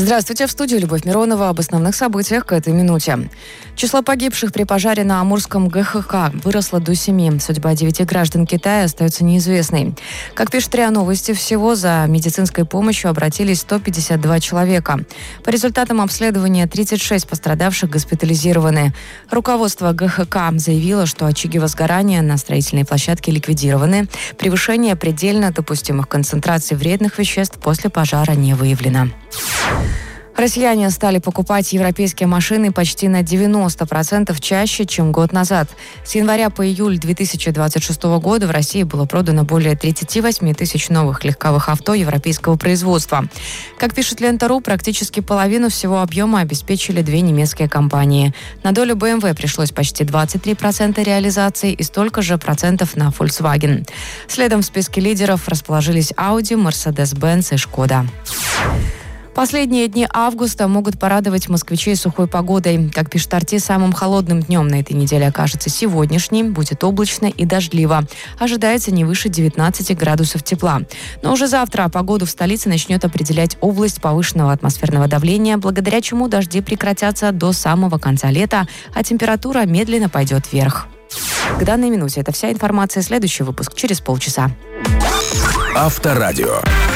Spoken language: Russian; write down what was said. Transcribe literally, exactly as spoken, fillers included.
Здравствуйте, в студии Любовь Миронова. Об основных событиях к этой минуте. Число погибших при пожаре на Амурском ГХК выросло до семи. Судьба девяти граждан Китая остается неизвестной. Как пишет РИА Новости, всего за медицинской помощью обратились сто пятьдесят два человека. По результатам обследования тридцать шесть пострадавших госпитализированы. Руководство ГХК заявило, что очаги возгорания на строительной площадке ликвидированы. Превышение предельно допустимых концентраций вредных веществ после пожара не выявлено. Россияне стали покупать европейские машины почти на девяносто процентов чаще, чем год назад. С января по июль две тысячи двадцать шестого года в России было продано более тридцать восемь тысяч новых легковых авто европейского производства. Как пишет Лента.ру, практически половину всего объема обеспечили две немецкие компании. На долю бэ эм вэ пришлось почти двадцать три процента реализации и столько же процентов на Volkswagen. Следом в списке лидеров расположились Audi, Mercedes-Benz и Skoda. Последние дни августа могут порадовать москвичей сухой погодой. Как пишет Арти, самым холодным днем на этой неделе окажется сегодняшний. Будет облачно и дождливо. Ожидается не выше девятнадцати градусов тепла. Но уже завтра погоду в столице начнет определять область повышенного атмосферного давления, благодаря чему дожди прекратятся до самого конца лета, а температура медленно пойдет вверх. К данной минуте это вся информация. Следующий выпуск через полчаса. Авторадио.